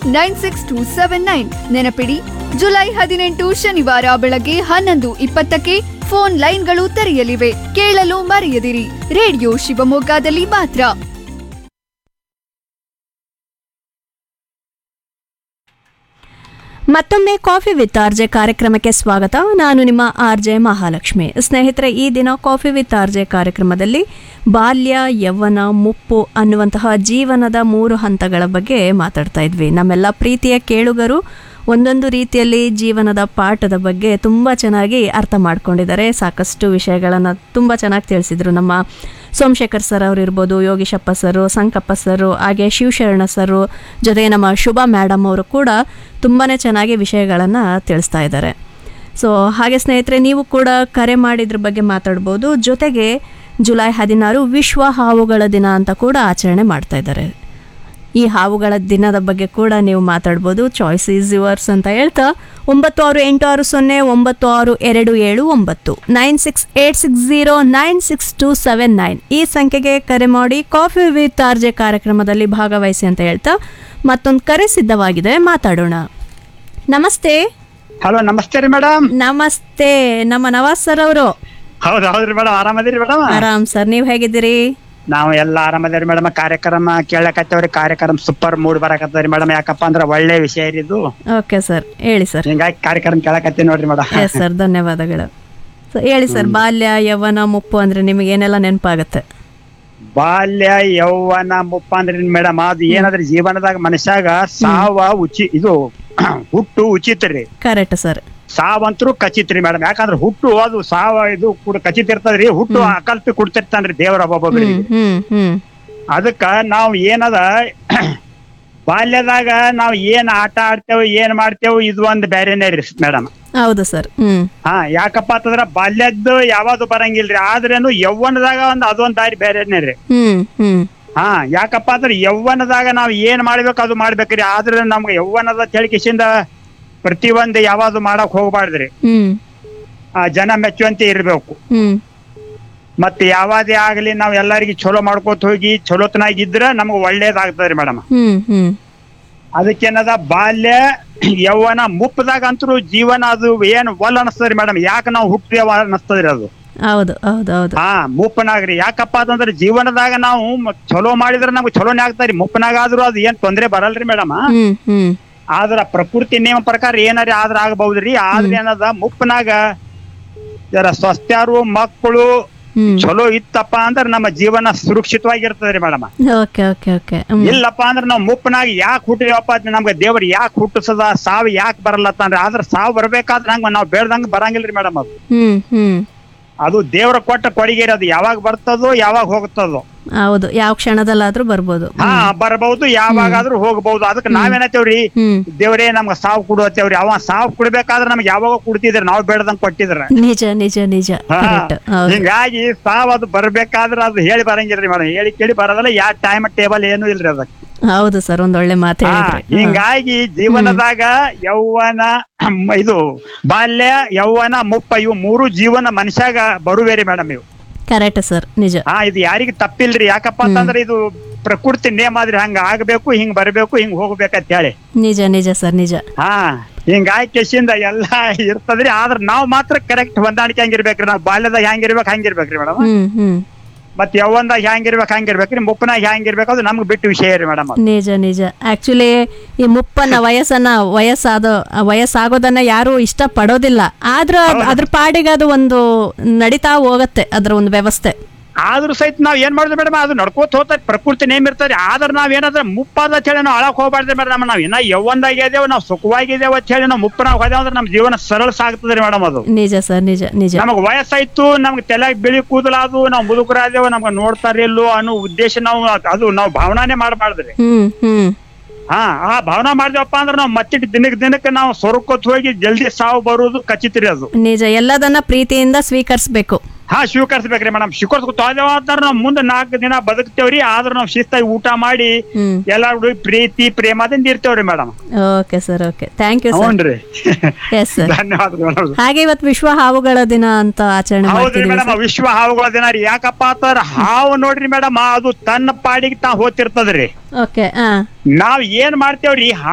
96296279. ನೆನಪಿಡಿ, ಜುಲೈ 18 ಶನಿವಾರ ಬೆಳಗ್ಗೆ 11:20ಕ್ಕೆ ಫೋನ್ ಲೈನ್ಗಳು ತೆರೆಯಲಿವೆ. ಕೇಳಲು ಮರೆಯದಿರಿ. ರೇಡಿಯೋ ಶಿವಮೊಗ್ಗದಲ್ಲಿ ಮಾತ್ರ. ಮತ್ತೊಮ್ಮೆ ಕಾಫಿ ವಿತ್ ಆರ್ಜೆ ಕಾರ್ಯಕ್ರಮಕ್ಕೆ ಸ್ವಾಗತ. ನಾನು ನಿಮ್ಮ ಆರ್ಜೆ ಮಹಾಲಕ್ಷ್ಮಿ. ಸ್ನೇಹಿತರೆ, ಈ ದಿನ ಕಾಫಿ ವಿತ್ ಆರ್ಜೆ ಕಾರ್ಯಕ್ರಮದಲ್ಲಿ ಬಾಲ್ಯ, ಯೌವನ, ಮುಪ್ಪು ಅನ್ನುವಂತಹ ಜೀವನದ 3 ಹಂತಗಳ ಬಗ್ಗೆ ಮಾತಾಡ್ತಾ ಇದ್ವಿ. ನಮ್ಮೆಲ್ಲ ಪ್ರೀತಿಯ ಕೇಳುಗರು ಒಂದೊಂದು ರೀತಿಯಲ್ಲಿ ಜೀವನದ ಪಾಠದ ಬಗ್ಗೆ ತುಂಬ ಚೆನ್ನಾಗಿ ಅರ್ಥ ಮಾಡ್ಕೊಂಡಿದ್ದಾರೆ. ಸಾಕಷ್ಟು ವಿಷಯಗಳನ್ನು ತುಂಬ ಚೆನ್ನಾಗಿ ತಿಳಿಸಿದರು. ನಮ್ಮ ಸೋಮಶೇಖರ್ ಸರ್ ಅವರು ಇರ್ಬೋದು, ಯೋಗೀಶಪ್ಪ ಸರು, ಸಂಕಪ್ಪ ಸರು, ಹಾಗೆ ಶಿವಶರಣ ಸರು, ಜೊತೆಗೆ ನಮ್ಮ ಶುಭಾ ಮೇಡಮ್ ಅವರು ಕೂಡ ತುಂಬಾ ಚೆನ್ನಾಗಿ ವಿಷಯಗಳನ್ನು ತಿಳಿಸ್ತಾ ಇದ್ದಾರೆ. ಸೊ ಹಾಗೆ ಸ್ನೇಹಿತರೆ, ನೀವು ಕೂಡ ಕರೆ ಮಾಡಿದ್ರ ಬಗ್ಗೆ ಮಾತಾಡ್ಬೋದು. ಜೊತೆಗೆ ಜುಲೈ 16 ವಿಶ್ವ ಹಾವುಗಳ ದಿನ ಅಂತ ಕೂಡ ಆಚರಣೆ ಮಾಡ್ತಾ ಇದ್ದಾರೆ. ಈ ಹಾವುಗಳ ದಿನದ ಬಗ್ಗೆ ಕೂಡ ನೀವು ಮಾತಾಡ್ಬೋದು. ಚಾಯ್ಸ್ ಈಸ್ ಯುವರ್ಸ್ ಅಂತ ಹೇಳ್ತಾ 9686296279 9686096279 ಈ ಸಂಖ್ಯೆಗೆ ಕರೆ ಮಾಡಿ ಕಾಫಿ ವಿತ್ ಆರ್ಜೆ ಕಾರ್ಯಕ್ರಮದಲ್ಲಿ ಭಾಗವಹಿಸಿ ಅಂತ ಹೇಳ್ತಾ ಮತ್ತೊಂದು ಕರೆ ಸಿದ್ಧವಾಗಿದೆ, ಮಾತಾಡೋಣ. ನಮಸ್ತೆ. ಹಲೋ, ನಮಸ್ತೆ ರೀ ಮೇಡಮ್. ನಮಸ್ತೆ. ನಮ್ಮ ನವಾಜ್ ಸರ್ ಅವರು. ಹೌದು ಹೌದ್ರಿ ಮೇಡಮ್, ಆರಾಮದಿರಿ ಮೇಡಮ್? ಆರಾಮ್ ಸರ್, ನೀವು ಹೇಗಿದ್ದೀರಿ? ನಾವು ಎಲ್ಲ ಆರಾಮದೇವ್ರಿ ಮೇಡಮ್. ಕಾರ್ಯಕ್ರಮ ಕೇಳಕತ್ತೇವ್ರಿ. ಕಾರ್ಯಕ್ರಮ ಸೂಪರ್ ಮೂಡ್ ಬರಕತ್ತದ್ರಿ ಮೇಡಮ್. ಯಾಕಪ್ಪ ಅಂದ್ರ ಒಳ್ಳೆ ವಿಷಯ ಇದು. ಓಕೆ ಸರ್, ಹೇಳಿ ಸರ್. ಹಿಂಗಾಗಿ ಕಾರ್ಯಕ್ರಮ ಕೇಳಕತ್ತೀವಿ ನೋಡ್ರಿ ಮೇಡಮ್. ಎಸ್ ಸರ್, ಧನ್ಯವಾದಗಳು. ಹೇಳಿ ಸರ್, ಬಾಲ್ಯ, ಯೌವನ, ಮುಪ್ಪು ಅಂದ್ರೆ ನಿಮಗೆ ಏನೆಲ್ಲ ನೆನಪಾಗತ್ತೆ? ಬಾಲ್ಯ, ಯೌವನ, ಮುಪ್ಪ ಅಂದ್ರಿ ಮೇಡಮ್, ಅದು ಏನಾದ್ರಿ ಜೀವನದಾಗ ಮನುಷ್ಯಾಗ ಸಾವ ಇದು ಹುಟ್ಟು ಉಚಿತ ರೀ. Correct sir. ಸಾವಂತರೂ ಖಚಿತ ರೀ ಮೇಡಮ್. ಯಾಕಂದ್ರ ಹುಟ್ಟು ಅದು ಸಾವ ಇದು ಕೂಡ ಖಚಿತ ಇರ್ತದ್ರಿ. ಹುಟ್ಟು ಅಕಲ್ಪಿ ಕೊಡ್ತಿರ್ತಾನ್ರಿ ದೇವರ ಒಬ್ಬೊಬ್ಬರಿಗೆ. ಅದಕ್ಕ ನಾವ್ ಏನದ ಬಾಲ್ಯದಾಗ ನಾವ್ ಏನ್ ಆಟ ಆಡ್ತೇವ, ಏನ್ ಮಾಡ್ತೇವ, ಇದು ಒಂದ್ ಬ್ಯಾರೇನೇ ರೀ ಮೇಡಮ್. ಹೌದು ಸರ್. ಯಾಕಪ್ಪ ಅಂತಂದ್ರ ಬಾಲ್ಯದ್ದು ಯಾವ್ದು ಬರಂಗಿಲ್ರಿ. ಆದ್ರೇನು ಯೌವನದಾಗ ಅದೊಂದ್ ದಾರಿ ಬೇರೆನೇ ರೀ. ಯಾಕಪ್ಪ ಅಂದ್ರ ಯೌವನದಾಗ ನಾವ್ ಏನ್ ಮಾಡ್ಬೇಕು ಅದು ಮಾಡ್ಬೇಕ್ರಿ. ಆದ್ರೆ ನಮ್ಗೆ ಯೌವನದ ತಿಳಿಕಿಸಿಂದ ಪ್ರತಿಯೊಂದು ಯಾವ್ದು ಮಾಡಕ್ ಹೋಗ್ಬಾರ್ದ್ರಿ. ಜನ ಮೆಚ್ಚುವಂತೆ ಇರ್ಬೇಕು. ಮತ್ತೆ ಯಾವ್ದೇ ಆಗ್ಲಿ ನಾವ್ ಎಲ್ಲರಿಗೂ ಚಲೋ ಮಾಡ್ಕೋತ ಹೋಗಿ ಚಲೋತನಾಗಿದ್ರ ನಮ್ಗೆ ಒಳ್ಳೇದಾಗ್ತದ್ರಿ ಮೇಡಮ್. ಅದಕ್ಕೇನದ ಬಾಲ್ಯ, ಯೌವನ, ಮುಪ್ಪದಾಗ ಅಂತೂ ಜೀವನ ಅದು ಏನ್ ಒಲ್ ಅನಸ್ತದ್ರಿ ಮೇಡಮ್. ಯಾಕೆ ನಾವು ಹುಟ್ಟಿದೇವ ಅನಸ್ತದ್ರಿ ಅದು. ಹೌದು ಹೌದು ಹೌದು. ಮುಪ್ಪನಾಗ್ರಿ. ಯಾಕಪ್ಪ ಅಂತಂದ್ರೆ ಜೀವನದಾಗ ನಾವು ಚಲೋ ಮಾಡಿದ್ರೆ ನಮ್ಗೆ ಚಲೋನೇ ಆಗ್ತಾರಿ. ಮುಪ್ಪನಾಗ ಆದ್ರೂ ಅದು ಏನ್ ತೊಂದ್ರೆ ಬರಲ್ರಿ ಮೇಡಮ್. ಆದ್ರ ಪ್ರಕೃತಿ ನಿಯಮ ಪ್ರಕಾರ ಏನಾರ ಆದ್ರ ಆಗಬಹುದ್ರಿ. ಆದ್ರೆ ಏನದ ಮುಪ್ಪನಾಗ ಜರ ಸ್ವಸ್ಥರು ಮಕ್ಕಳು ಚಲೋ ಇತ್ತಪ್ಪ ಅಂದ್ರ ನಮ್ಮ ಜೀವನ ಸುರಕ್ಷಿತವಾಗಿರ್ತದ್ರಿ ಮೇಡಮ್. ಇಲ್ಲಪ್ಪ ಅಂದ್ರ ನಾವ್ ಮುಪ್ಪನಾಗ ಯಾಕೆ ಹುಟ್ಟಿವಪ್ಪ, ನಮ್ಗೆ ದೇವ್ರ ಯಾಕೆ ಹುಟ್ಟಿಸದ, ಸಾವು ಯಾಕೆ ಬರಲ್ಲತ್ತಂದ್ರ ಆದ್ರ ಸಾವು ಬರ್ಬೇಕಾದ್ರ ಹಂಗ ನಾವ್ ಬೇಡ್ದಂಗ ಬರಂಗಿಲ್ರಿ ಮೇಡಮ್. ಅದು ದೇವ್ರ ಕೊಟ್ಟ ಕೊಡುಗೆ. ಅದು ಯಾವಾಗ ಬರ್ತದೋ ಯಾವಾಗ ಹೋಗ್ತದೋ. ಹೌದು, ಯಾವ ಕ್ಷಣದಲ್ಲಾದ್ರೂ ಬರ್ಬೋದು. ಬರಬಹುದು, ಯಾವಾಗಾದ್ರೂ ಹೋಗ್ಬಹುದು. ಅದಕ್ಕೆ ನಾವೇನತ್ತೇವ್ರಿ, ದೇವ್ರೇ ನಮ್ಗ ಸಾವು ಕೊಡುತ್ತೇವ್ರಿ. ಅವ ಸಾವು ಕುಡ್ಬೇಕಾದ್ರೆ ನಮ್ಗೆ ಯಾವಾಗ ಕುಡ್ತಿದ್ರ, ನಾವ್ ಬೇಡದಂಗ್ ಕೊಟ್ಟಿದ್ರ. ನಿಜ ನಿಜ ನಿಜ. ಹಿಂಗಾಗಿ ಸಾವು ಅದು ಬರ್ಬೇಕಾದ್ರ ಅದು ಹೇಳಿ ಬರಂಗಿಲ್ರಿ ಮೇಡಮ್. ಹೇಳಿ ಕೇಳಿ ಬರೋದಲ್ಲ. ಯಾವ ಟೈಮ್ ಟೇಬಲ್ ಏನು ಇಲ್ರಿ ಅದಕ್ಕೆ. ಹೌದು ಸರ್, ಒಂದೊಳ್ಳೆ ಮಾತು. ಹಿಂಗಾಗಿ ಜೀವನದಾಗ ಯೌವನ, ಇದು ಬಾಲ್ಯ, ಯೌವನ, ಮುಪ್ಪ, ಇವು 3 ಜೀವನ ಮನುಷ್ಯಾಗ ಬರುವೇರಿ ಮೇಡಮ್. ಇವು ಕರೆಕ್ಟ್ ಸರ್, ನಿಜ. ಇದು ಯಾರಿಗ ತಪ್ಪಿಲ್ರಿ. ಯಾಕಪ್ಪ ಅಂತಂದ್ರೆ ಇದು ಪ್ರಕೃತಿ ನೇಮ ಆದ್ರಿ. ಹಂಗ ಆಗ್ಬೇಕು, ಹಿಂಗ್ ಬರ್ಬೇಕು, ಹಿಂಗ್ ಹೋಗ್ಬೇಕಂತ ಹೇಳಿ. ನಿಜ ನಿಜ ಸರ್, ನಿಜ. ಹಿಂಗಾಗಿ ಕೆಸಿಂದ ಎಲ್ಲಾ ಇರ್ತದ್ರಿ. ಆದ್ರ ನಾವ್ ಮಾತ್ರ ಕರೆಕ್ಟ್ ಹೊಂದಾಣಿಕೆ ಹಂಗಿರ್ಬೇಕ್ರಿ. ನಾವ್ ಬಾಲ್ಯದಾಗ ಹೆಂಗಿರ್ಬೇಕು ಹಂಗಿರ್ಬೇಕ್ರಿ ಮೇಡಮ್. ಮತ್ ಯೌವನದಾಗ ಹೆಂಗಿರ್ಬೇಕು ಹಂಗಿರ್ಬೇಕ್ರಿ. ಮುಪ್ಪನಾಗ ಹೆಂಗಿರ್ಬೇಕು ಅದು ನಮ್ಗೆ ಬಿಟ್ಟು ವಿಷಯ ರೀ ಮೇಡಮ್. ನಿಜ ನಿಜ. ಆಕ್ಚುಲಿ ಈ ಮುಪ್ಪನ ವಯಸ್ಸಾಗೋದನ್ನ ಯಾರು ಇಷ್ಟ ಪಡೋದಿಲ್ಲ. ಆದ್ರೂ ಅದ್ರ ಪಾಡಿಗೆ ಅದು ಒಂದು ನಡೀತಾ ಹೋಗತ್ತೆ, ಅದ್ರ ಒಂದು ವ್ಯವಸ್ಥೆ. ಆದ್ರೂ ಸಹಿತ ನಾವ್ ಏನ್ ಮಾಡಿದ್ವಿ ಮೇಡಮ್, ಅದು ನಡ್ಕೋತ ಹೋಗ್ತದೆ. ಪ್ರಕೃತಿ ನೇಮ್ ಇರ್ತದೆ. ಆದ್ರ ನಾವ್ ಏನಾದ್ರೆ ಮುಪ್ಪಾದ ಹೇಳಿ ನಾವು ಅಳಕ್ ಹೋಗ್ಬಾರ್ದ್ರಿ ಮೇಡಮ್. ನಾವ್ ಇನ್ನ ಯೌವನದಾಗಿದ್ದೇವ್, ನಾವ್ ಸುಖವಾಗಿದ್ದೇವ್ ಅಂತ ಹೇಳಿ ನಾವು ಮುಪ್ಪನಾಗ ಹೋದೇವ್ ಅಂದ್ರೆ ನಮ್ ಜೀವನ ಸರಳ ಸಾಗ್ತದ್ರಿ ಮೇಡಮ್. ಅದು ನಿಜ ಸರ್, ನಿಜ ನಿಜ. ನಮಗ್ ವಯಸ್ಸಾಯ್ತು, ನಮ್ಗೆ ತಲೆಯಾಗ ಬಿಳಿ ಕೂದಲಾದು, ನಾವ್ ಮುದುಕರಾದೇವ್, ನಮ್ಗೆ ನೋಡ್ತಾರಿಲ್ಲೋ ಅನ್ನೋ ಉದ್ದೇಶ ನಾವು ನಾವು ಭಾವನಾನೇ ಮಾಡಬಾರ್ದ್ರಿ. ಆ ಭಾವನಾ ಮಾಡಿದೆವಪ್ಪ ಅಂದ್ರೆ ನಾವು ಮತ್ತೆ ದಿನಕ್ಕೆ ನಾವು ಸ್ವರ್ಗಕ್ಕೆ ಹೋಗಿ ಜಲ್ದಿ ಸಾವು ಬರುವುದು ಖಚಿತ ರೀ. ಅದು ನಿಜ. ಎಲ್ಲದನ್ನ ಪ್ರೀತಿಯಿಂದ ಸ್ವೀಕರಿಸಬೇಕು. ಸ್ವೀಕರಿಸ್ಬೇಕ್ರಿ ಮೇಡಮ್. ಸ್ವೀಕರಿಸ್ಕೊತಾದೇವ ಅಂತಾರ ನಾವ್ ಮುಂದೆ 4 ದಿನ ಬದುಕ್ತೇವ್ರಿ. ಆದ್ರ ನಾವ್ ಶಿಸ್ತಾಗಿ ಊಟ ಮಾಡಿ ಎಲ್ಲಾರು ಪ್ರೀತಿ ಪ್ರೇಮದಿಂದ ಇರ್ತೇವ್ರಿ madam. Okay sir, okay, thank you. ಧನ್ಯವಾದಗಳು. ಹಾಗೆ ಇವತ್ತು ವಿಶ್ವ ಹಾವುಗಳ ದಿನ ಅಂತ ಆಚರಣೆ ಹೌದ್ರಿ ಮೇಡಮ್. ವಿಶ್ವ ಹಾವುಗಳ ದಿನ ರೀ. ಯಾಕಪ್ಪ ಅಂತಾರ ಹಾವು ನೋಡ್ರಿ ಮೇಡಮ್, ಅದು ತನ್ನ ಪಾಡಿಗೆ ತಾ ಹೋಗ್ತಿರ್ತದ್ರಿ. ಓಕೆ. ನಾವ್ ಏನ್ ಮಾಡ್ತೇವ್ರಿ,